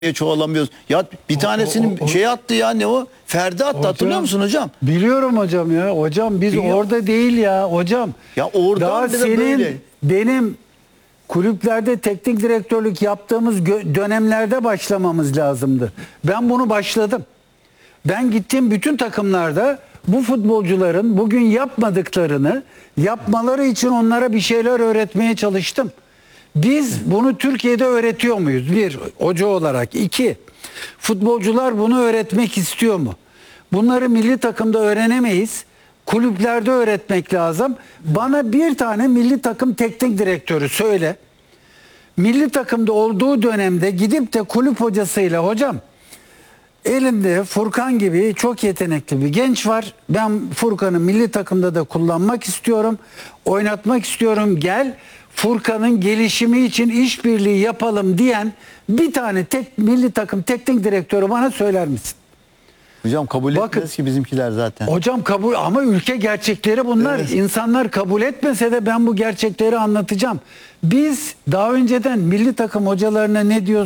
çoğalamıyoruz. Ya bir tanesinin şey attı ya, ne o? Ferdi attı, hatırlıyor musun hocam? Biliyorum hocam ya. Hocam biz orada değil ya hocam. Ya oradan daha bir de senin böyle. benim kulüplerde teknik direktörlük yaptığımız dönemlerde başlamamız lazımdı. Ben bunu başladım. Ben gittiğim bütün takımlarda bu futbolcuların bugün yapmadıklarını yapmaları için onlara bir şeyler öğretmeye çalıştım. Biz bunu Türkiye'de öğretiyor muyuz? Bir, hoca olarak. İki, futbolcular bunu öğretmek istiyor mu? Bunları milli takımda öğrenemeyiz. Kulüplerde öğretmek lazım. Bana bir tane milli takım teknik direktörü söyle. Milli takımda olduğu dönemde gidip de kulüp hocasıyla, hocam elimde Furkan gibi çok yetenekli bir genç var. Ben Furkan'ı milli takımda da kullanmak istiyorum. Oynatmak istiyorum. Gel Furkan'ın gelişimi için işbirliği yapalım diyen bir tane milli takım teknik direktörü bana söyler misin? Hocam kabul etmez ki bizimkiler zaten. Hocam kabul, ama ülke gerçekleri bunlar. Evet. İnsanlar kabul etmese de ben bu gerçekleri anlatacağım. Biz daha önceden milli takım hocalarına ne diyoruz,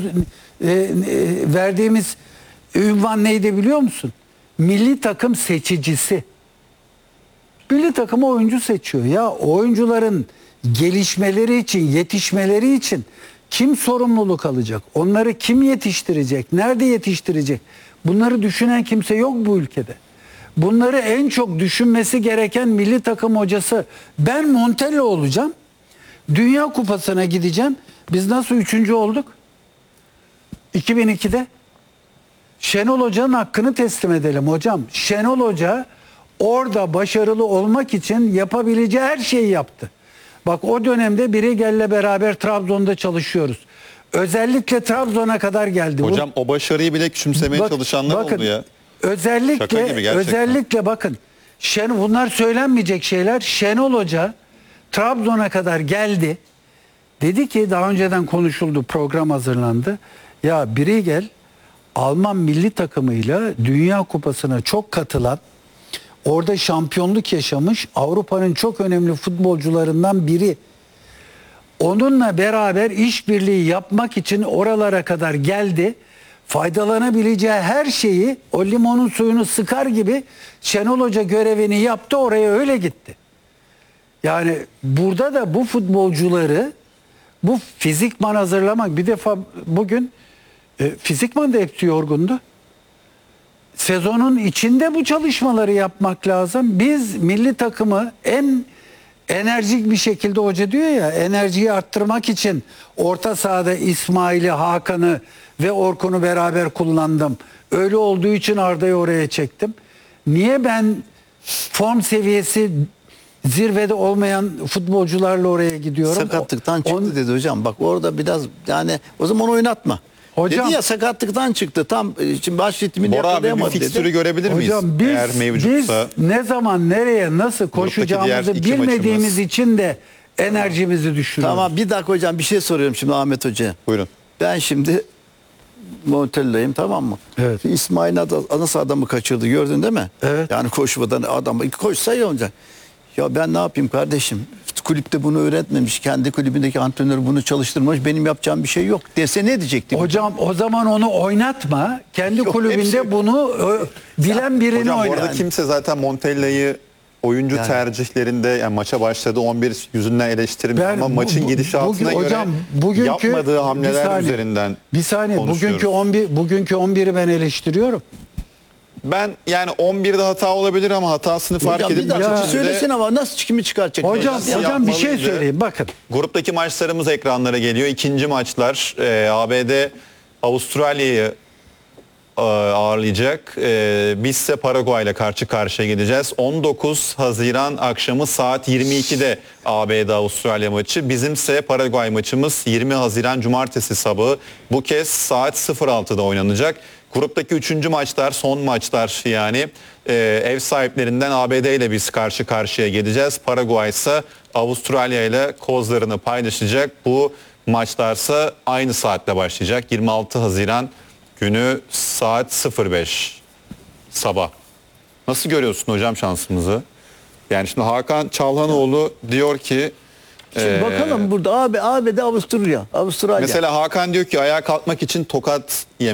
verdiğimiz ünvan neydi biliyor musun? Milli takım seçicisi. Milli takım oyuncu seçiyor. Ya oyuncuların gelişmeleri için, yetişmeleri için kim sorumluluk alacak? Onları kim yetiştirecek? Nerede yetiştirecek? Bunları düşünen kimse yok bu ülkede. Bunları en çok düşünmesi gereken milli takım hocası. Ben Montella olacağım. Dünya Kupası'na gideceğim. Biz nasıl 3. olduk? 2002'de. Şenol Hoca'nın hakkını teslim edelim hocam. Şenol Hoca orada başarılı olmak için yapabileceği her şeyi yaptı. Bak o dönemde Birigel'le beraber Trabzon'da çalışıyoruz. Özellikle Trabzon'a kadar geldi. Hocam o başarıyı bile küçümsemeye çalışanlar bakın, oldu ya. Özellikle bakın. Bunlar söylenmeyecek şeyler. Şenol Hoca Trabzon'a kadar geldi. Dedi ki, daha önceden konuşuldu, program hazırlandı. Ya Birigel Alman milli takımıyla Dünya Kupası'na çok katılan, orada şampiyonluk yaşamış Avrupa'nın çok önemli futbolcularından biri. Onunla beraber işbirliği yapmak için oralara kadar geldi. Faydalanabileceği her şeyi, o limonun suyunu sıkar gibi Şenol Hoca görevini yaptı, oraya öyle gitti. Yani burada da bu futbolcuları, bu fizikman hazırlamak, bir defa bugün fizikman da hepsi yorgundu. Sezonun içinde bu çalışmaları yapmak lazım. Biz milli takımı en enerjik bir şekilde, hoca diyor ya, enerjiyi arttırmak için orta sahada İsmail'i, Hakan'ı ve Orkun'u beraber kullandım. Öyle olduğu için Arda'yı oraya çektim. Niye ben form seviyesi zirvede olmayan futbolcularla oraya gidiyorum? Sakatlıktan çıktı dedi hocam. Bak orada biraz, yani o zaman oynatma. Hocam, dedi ya, sakatlıktan çıktı. Tam şimdi baş ritmini yakalayamadı dedi. Bir fikstürü görebilir miyiz? Hocam eğer mevcutsa. biz ne zaman, nereye, nasıl koşacağımızı bilmediğimiz için de enerjimizi düşürüyoruz. Tamam, bir dakika hocam, bir şey soruyorum şimdi Ahmet Hoca'ya. Buyurun. Ben şimdi Montella'yım, tamam mı? Evet. Şimdi İsmail nasıl adamı kaçırdı, gördün değil mi? Evet. Yani koşmadan adam koşsa iyi olacak. Ya ben ne yapayım kardeşim? Kulüpte bunu öğretmemiş. Kendi kulübündeki antrenör bunu çalıştırmamış. Benim yapacağım bir şey yok dese ne diyecektim? Hocam o zaman onu oynatma. Kendi kulübünde bunu bilen birini hocam, oynat. orada kimse zaten Montella'yı oyuncu tercihlerinde, yani maça başladı 11 yüzünden eleştirmiyor ama maçın gidişatına göre yapmadığı hamleler üzerinden bir saniye, bugünkü 11'i ben eleştiriyorum. Ben yani 11'de hata olabilir ama hatasını fark edip... Bir dakika söylesene ama nasıl kimi çıkartacak? Hocam bir şey söyleyeyim, bakın. Gruptaki maçlarımız ekranlara geliyor. İkinci maçlar ABD Avustralya'yı ağırlayacak. Biz ise Paraguay ile karşı karşıya gideceğiz. 19 Haziran akşamı saat 22'de ABD Avustralya maçı. Bizimse Paraguay maçımız 20 Haziran Cumartesi sabahı. Bu kez saat 06'da oynanacak. Gruptaki 3. maçlar, son maçlar yani. Ev sahiplerinden ABD ile biz karşı karşıya gideceğiz. Paraguay ise Avustralya ile kozlarını paylaşacak. Bu maçlarsa aynı saatte başlayacak. 26 Haziran günü saat 05 sabah. Nasıl görüyorsun hocam şansımızı? Yani şimdi Hakan Çalhanoğlu diyor ki Şimdi bakalım burada ABD Avustralya. Mesela Hakan diyor ki ayağa kalkmak için tokat